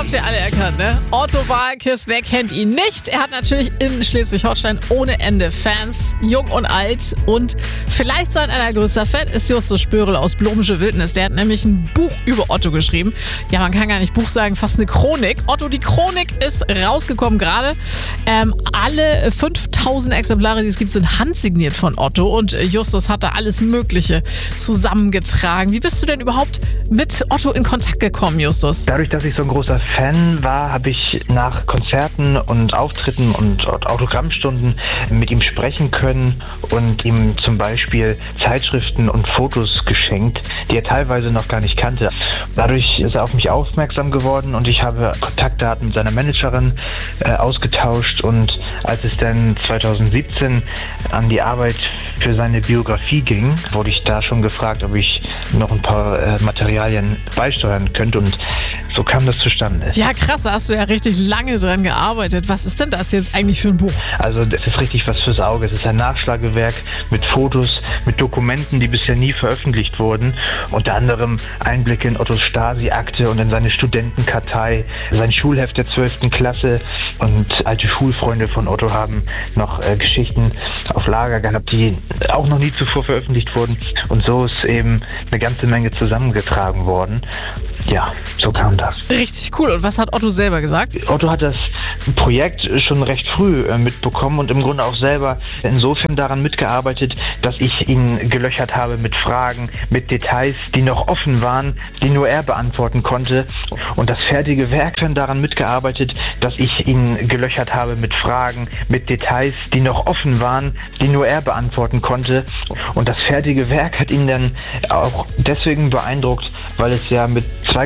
Habt ihr alle erkannt, ne? Otto Waalkes, wer kennt ihn nicht? Er hat natürlich in Schleswig-Holstein ohne Ende Fans, jung und alt. Und vielleicht sein allergrößter Fan ist Justus Spörl aus Blomsche Wildnis. Der hat nämlich ein Buch über Otto geschrieben. Ja, man kann gar nicht Buch sagen, fast eine Chronik. Otto, die Chronik ist rausgekommen gerade. Alle 5000 Exemplare, die es gibt, sind handsigniert von Otto. Und Justus hat da alles Mögliche zusammengetragen. Wie bist du denn überhaupt mit Otto in Kontakt gekommen, Justus? Dadurch, dass ich so ein großer Fan war, habe ich nach Konzerten und Auftritten und Autogrammstunden mit ihm sprechen können und ihm zum Beispiel Zeitschriften und Fotos geschenkt, die er teilweise noch gar nicht kannte. Dadurch ist er auf mich aufmerksam geworden und ich habe Kontaktdaten mit seiner Managerin ausgetauscht, und als es dann 2017 an die Arbeit für seine Biografie ging, wurde ich da schon gefragt, ob ich noch ein paar Materialien beisteuern könnte, und so kam das zustande. Ja, krass, da hast du ja richtig lange dran gearbeitet. Was ist denn das jetzt eigentlich für ein Buch? Also das ist richtig was fürs Auge. Es ist ein Nachschlagewerk mit Fotos, mit Dokumenten, die bisher nie veröffentlicht wurden. Unter anderem Einblicke in Ottos Stasi-Akte und in seine Studentenkartei, sein Schulheft der 12. Klasse, und alte Schulfreunde von Otto haben noch Geschichten auf Lager gehabt, die auch noch nie zuvor veröffentlicht wurden. Und so ist eben eine ganze Menge zusammengetragen worden. Ja, so kam das. Richtig cool. Und was hat Otto selber gesagt? Otto hat das Projekt schon recht früh mitbekommen und im Grunde auch selber insofern daran mitgearbeitet, dass ich ihn gelöchert habe mit Fragen, mit Details, die noch offen waren, die nur er beantworten konnte. Und das fertige Werk dann daran mitgearbeitet, dass ich ihn gelöchert habe mit Fragen, mit Details, die noch offen waren, die nur er beantworten konnte. Und das fertige Werk hat ihn dann auch deswegen beeindruckt, weil es ja mit